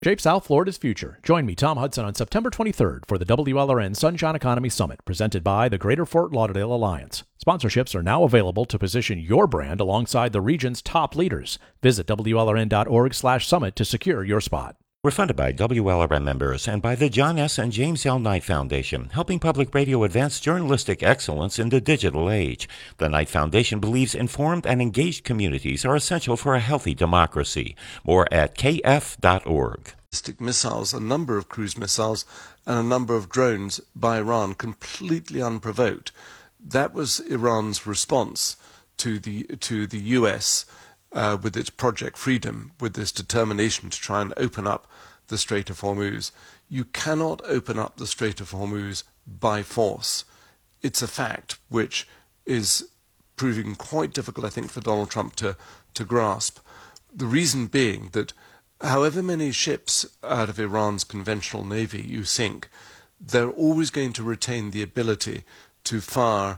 Shape South Florida's future. Join me, Tom Hudson, on September 23rd for the WLRN Sunshine Economy Summit, presented by the Greater Fort Lauderdale Alliance. Sponsorships are now available to position your brand alongside the region's top leaders. Visit WLRN.org/summit to secure your spot. We're funded by WLRN members and by the John S. and James L. Knight Foundation, helping public radio advance journalistic excellence in the digital age. The Knight Foundation believes informed and engaged communities are essential for a healthy democracy. More at kf.org. Missiles, a number of cruise missiles, and a number of drones by Iran, completely unprovoked. That was Iran's response to the U.S., with its Project Freedom, with this determination to try and open up the Strait of Hormuz. You cannot open up the Strait of Hormuz by force. It's a fact which is proving quite difficult, I think, for Donald Trump to grasp. The reason being that however many ships out of Iran's conventional navy you sink, they're always going to retain the ability to fire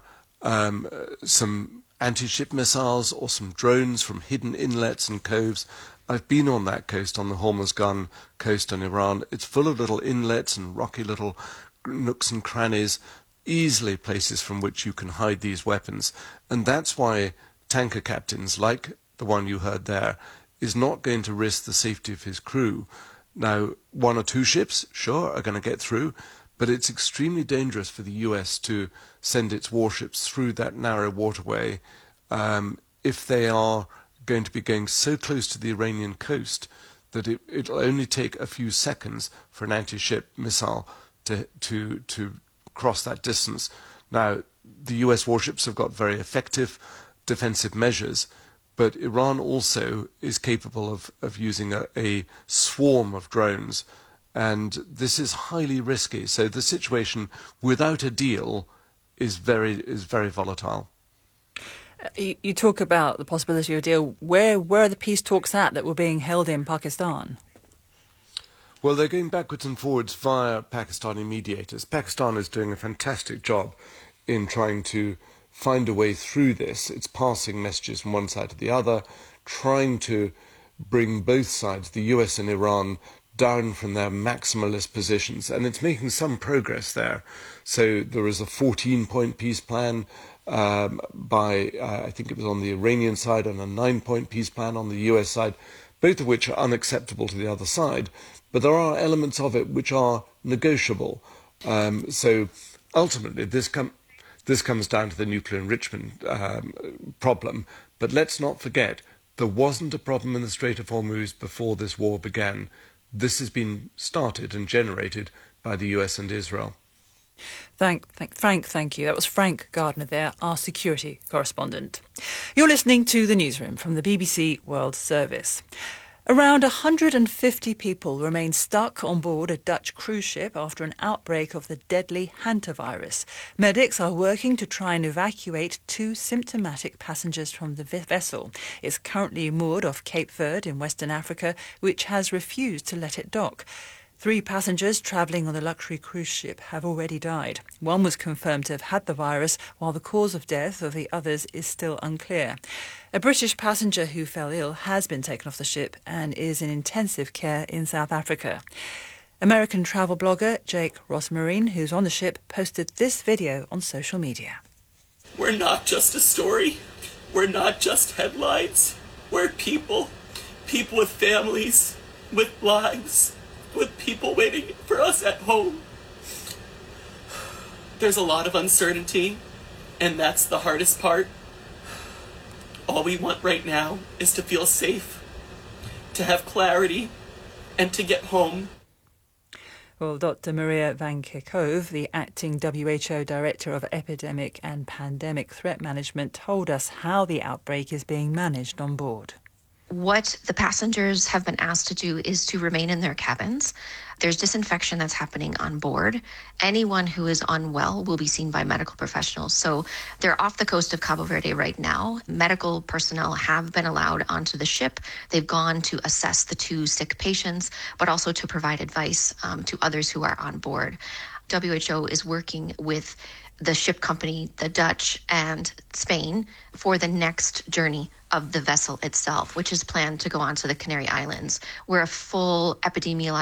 some anti-ship missiles or some drones from hidden inlets and coves. I've been on that coast, on the Hormuzgan coast in Iran. It's full of little inlets and rocky little nooks and crannies, easily places from which you can hide these weapons. And that's why tanker captains, like the one you heard there, is not going to risk the safety of his crew. Now, one or two ships, sure, are going to get through, but it's extremely dangerous for the US to send its warships through that narrow waterway if they are going to be going so close to the Iranian coast that it'll only take a few seconds for an anti-ship missile to cross that distance. Now, the US warships have got very effective defensive measures, but Iran also is capable of using a swarm of drones, and this is highly risky. So the situation without a deal is very volatile. You talk about the possibility of a deal. Where are the peace talks at that were being held in Pakistan? Well, they're going backwards and forwards via Pakistani mediators. Pakistan is doing a fantastic job in trying to find a way through this. It's passing messages from one side to the other, trying to bring both sides, the US and Iran, down from their maximalist positions, and it's making some progress there. So there is a 14-point peace plan by, I think it was on the Iranian side, and a 9-point peace plan on the US side, both of which are unacceptable to the other side, but there are elements of it which are negotiable. So ultimately this comes down to the nuclear enrichment problem, but let's not forget, there wasn't a problem in the Strait of Hormuz before this war began. This has been started and generated by the US and Israel. Frank, thank you. That was Frank Gardner there, our security correspondent. You're listening to The Newsroom from the BBC World Service. Around 150 people remain stuck on board a Dutch cruise ship after an outbreak of the deadly hantavirus. Medics are working to try and evacuate 2 symptomatic passengers from the vessel. It's currently moored off Cape Verde in Western Africa, which has refused to let it dock. 3 passengers travelling on the luxury cruise ship have already died. One was confirmed to have had the virus, while the cause of death of the others is still unclear. A British passenger who fell ill has been taken off the ship and is in intensive care in South Africa. American travel blogger Jake Rosmarin, who's on the ship, posted this video on social media. We're not just a story. We're not just headlines. We're people with families, with lives, with people waiting for us at home. There's a lot of uncertainty, and that's the hardest part. All we want right now is to feel safe, to have clarity, and to get home. Well, Dr. Maria van Kerkhove, the acting WHO Director of Epidemic and Pandemic Threat Management, told us how the outbreak is being managed on board. What the passengers have been asked to do is to remain in their cabins. There's disinfection that's happening on board. Anyone who is unwell will be seen by medical professionals. So they're off the coast of Cabo Verde right now. Medical personnel have been allowed onto the ship. They've gone to assess the 2 sick patients, but also to provide advice to others who are on board. WHO is working with the ship company, the Dutch and Spain, for the next journey of the vessel itself, which is planned to go on to the Canary Islands, where a full epidemiological